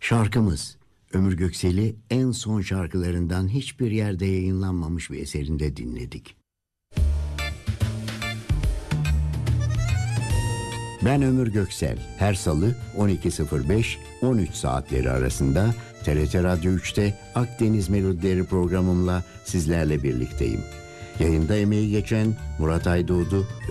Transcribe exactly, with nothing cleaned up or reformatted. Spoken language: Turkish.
Şarkımız Ömür Göksel'i en son şarkılarından hiçbir yerde yayınlanmamış bir eserinde dinledik. Ben Ömür Göksel. Her salı on iki sıfır beş on üç saatleri arasında T R T Radyo üçte Akdeniz Melodileri programımla sizlerle birlikteyim. Yayında emeği geçen Murat Aydoğdu ve